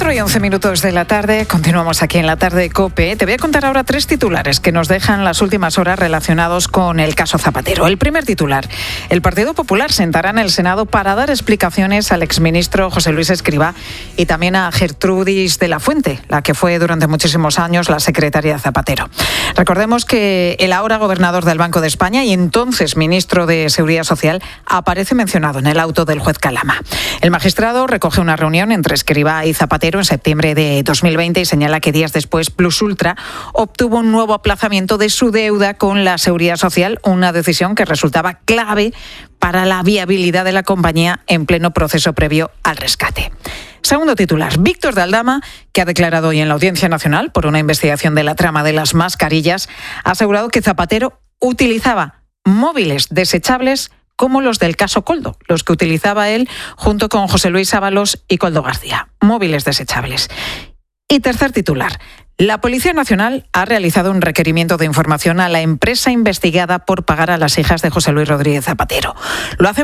4:11 de la tarde, continuamos aquí en la tarde de COPE. Te voy a contar ahora 3 titulares que nos dejan las últimas horas relacionados con el caso Zapatero. El primer titular: el Partido Popular sentará en el Senado para dar explicaciones al exministro José Luis Escrivá y también a Gertrudis de la Fuente, la que fue durante muchísimos años la secretaria de Zapatero. Recordemos que el ahora gobernador del Banco de España y entonces ministro de Seguridad Social aparece mencionado en el auto del juez Calama. El magistrado recoge una reunión entre Escrivá y Zapatero en septiembre de 2020 y señala que días después Plus Ultra obtuvo un nuevo aplazamiento de su deuda con la Seguridad Social, una decisión que resultaba clave para la viabilidad de la compañía en pleno proceso previo al rescate. Segundo titular: Víctor de Aldama, que ha declarado hoy en la Audiencia Nacional por una investigación de la trama de las mascarillas, ha asegurado que Zapatero utilizaba móviles desechables como los del caso Koldo, los que utilizaba él junto con José Luis Ábalos y Koldo García, móviles desechables. Y tercer titular: la Policía Nacional ha realizado un requerimiento de información a la empresa investigada por pagar a las hijas de José Luis Rodríguez Zapatero. Lo hace